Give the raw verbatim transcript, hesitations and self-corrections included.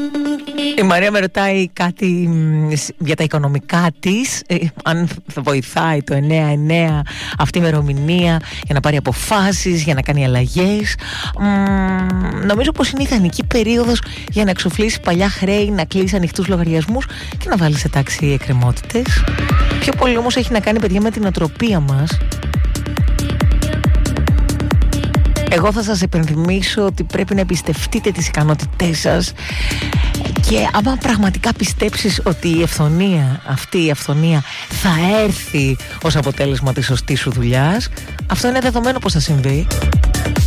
Η Μαρία με ρωτάει κάτι για τα οικονομικά της, ε, αν θα βοηθάει το εννιά εννιά αυτή η ημερομηνία για να πάρει αποφάσεις, για να κάνει αλλαγές. Μ, νομίζω πως είναι ιδανική περίοδος για να εξοφλήσει παλιά χρέη, να κλείσει ανοιχτούς λογαριασμούς και να βάλει σε τάξη εκκρεμότητες. Πιο πολύ όμως έχει να κάνει, παιδιά, με την οτροπία μας. Εγώ θα σας υπενθυμίσω ότι πρέπει να εμπιστευτείτε τις ικανότητές σας και άμα πραγματικά πιστέψεις ότι η αυθονία, αυτή η αυθονία θα έρθει ως αποτέλεσμα της σωστής σου δουλειάς, αυτό είναι δεδομένο πως θα συμβεί.